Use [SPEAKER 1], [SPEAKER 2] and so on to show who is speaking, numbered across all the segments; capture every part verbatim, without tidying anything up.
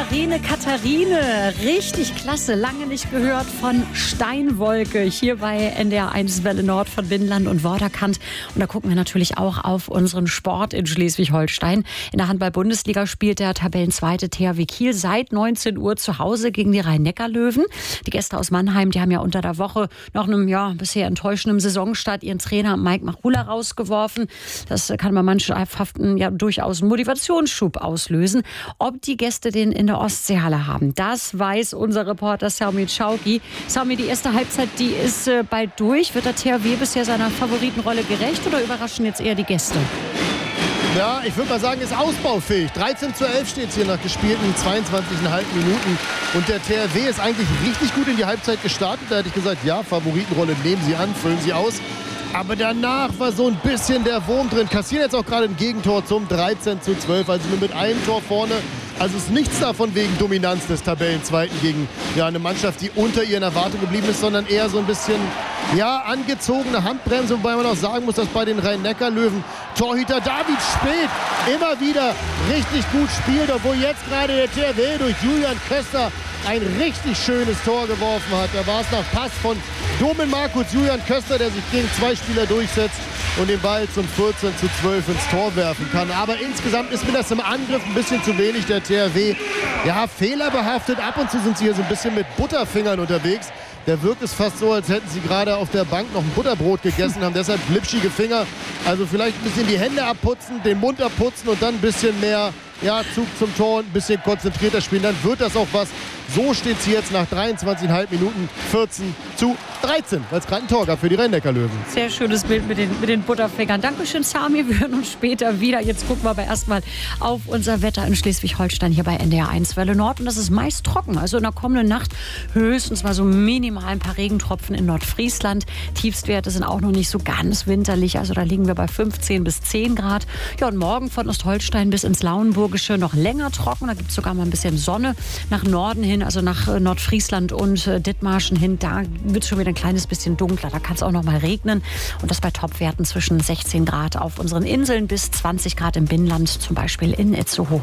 [SPEAKER 1] Irene Katharine, richtig klasse, lange nicht gehört von Steinwolke, hier bei N D R eins Welle Nord von Binnenland und Vorderkant. Und da gucken wir natürlich auch auf unseren Sport in Schleswig-Holstein. In der Handball-Bundesliga spielt der Tabellenzweite T H W Kiel seit neunzehn Uhr zu Hause gegen die Rhein-Neckar-Löwen. Die Gäste aus Mannheim, die haben ja unter der Woche nach einem ja, bisher enttäuschenden Saisonstart ihren Trainer Mike Machula rausgeworfen. Das kann bei Mannschaftshaften ja durchaus einen Motivationsschub auslösen. Ob die Gäste den in der Ostseehalle haben, das weiß unser Reporter Sami Schauki. Sami, die erste Halbzeit, die ist äh, bald durch. Wird der T H W bisher seiner Favoritenrolle gerecht oder überraschen jetzt eher die Gäste?
[SPEAKER 2] Ja, ich würde mal sagen, ist ausbaufähig. dreizehn zu elf steht es hier nach gespielten zweiundzwanzig Komma fünf Minuten. Und der T H W ist eigentlich richtig gut in die Halbzeit gestartet. Da hätte ich gesagt, ja, Favoritenrolle, nehmen Sie an, füllen Sie aus. Aber danach war so ein bisschen der Wurm drin. Kassieren jetzt auch gerade ein Gegentor zum dreizehn zu zwölf. Also nur mit einem Tor vorne. Also ist nichts davon wegen Dominanz des Tabellenzweiten gegen ja, eine Mannschaft, die unter ihren Erwartungen geblieben ist, sondern eher so ein bisschen ja, angezogene Handbremse. Wobei man auch sagen muss, dass bei den Rhein-Neckar-Löwen Torhüter David Speth immer wieder richtig gut spielt. Obwohl jetzt gerade der T H W durch Julian Köster ein richtig schönes Tor geworfen hat. Da war es nach Pass von Domen Markus Julian Köster, der sich gegen zwei Spieler durchsetzt und den Ball zum vierzehn zu zwölf ins Tor werfen kann. Aber insgesamt ist mir das im Angriff ein bisschen zu wenig. Der T H W, ja, fehlerbehaftet. Ab und zu sind sie hier so ein bisschen mit Butterfingern unterwegs. Der wirkt es fast so, als hätten sie gerade auf der Bank noch ein Butterbrot gegessen, haben deshalb glitschige Finger. Also vielleicht ein bisschen die Hände abputzen, den Mund abputzen und dann ein bisschen mehr ja, Zug zum Tor, ein bisschen konzentrierter spielen. Dann wird das auch was. So steht es jetzt nach dreiundzwanzig Komma fünf Minuten vierzehn zu dreizehn, weil es gerade ein Tor gab für die Rhein-Neckar-Löwen.
[SPEAKER 1] Sehr schönes Bild mit den, mit den Butterfingern. Dankeschön, Sami. Wir hören uns später wieder. Jetzt gucken wir aber erstmal auf unser Wetter in Schleswig-Holstein hier bei N D R eins Welle Nord. Und das ist meist trocken. Also in der kommenden Nacht höchstens mal so minimal ein paar Regentropfen in Nordfriesland. Tiefstwerte sind auch noch nicht so ganz winterlich. Also da liegen wir bei fünfzehn bis zehn Grad. Ja, und morgen von Ostholstein bis ins Lauenburgische noch länger trocken. Da gibt es sogar mal ein bisschen Sonne nach Norden hin, also nach Nordfriesland und Dithmarschen hin. Da wird es schon wieder ein kleines bisschen dunkler. Da kann es auch noch mal regnen. Und das bei Topwerten zwischen sechzehn Grad auf unseren Inseln bis zwanzig Grad im Binnenland, zum Beispiel in Itzehoe.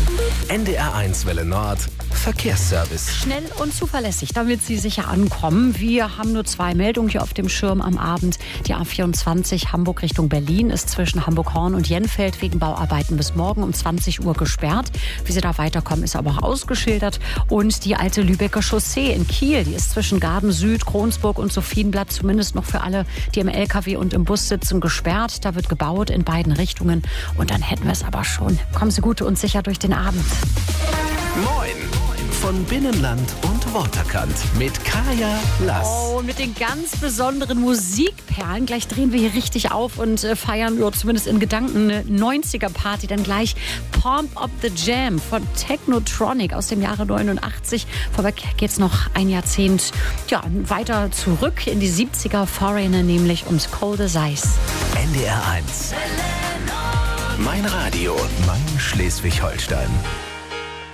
[SPEAKER 3] N D R eins Welle Nord Verkehrsservice.
[SPEAKER 1] Schnell und zuverlässig, damit Sie sicher ankommen. Wir haben nur zwei Meldungen hier auf dem Schirm am Abend. Die A vierundzwanzig Hamburg Richtung Berlin ist zwischen Hamburg-Horn und Jenfeld wegen Bauarbeiten bis morgen um zwanzig Uhr gesperrt. Wie Sie da weiterkommen, ist aber auch ausgeschildert. Und die alte Lübecker Chaussee in Kiel, die ist zwischen Garden Süd, Kronsburg und Sophienblatt zumindest noch für alle, die im L K W und im Bus sitzen, gesperrt. Da wird gebaut in beiden Richtungen. Und dann hätten wir es aber schon. Kommen Sie gut und sicher durch den Abend.
[SPEAKER 3] Moin von Binnenland und Vorderkant mit Kaya Lass.
[SPEAKER 1] Oh, mit den ganz besonderen Musikperlen. Gleich drehen wir hier richtig auf und äh, feiern, ja, zumindest in Gedanken, eine neunziger-Party. Dann gleich Pump Up the Jam von Technotronic aus dem Jahre neunundachtzig. Vorweg geht's noch ein Jahrzehnt ja, weiter zurück in die siebziger. Foreigner, nämlich ums Cold as Ice.
[SPEAKER 3] N D R eins. Mein Radio, mein Schleswig-Holstein.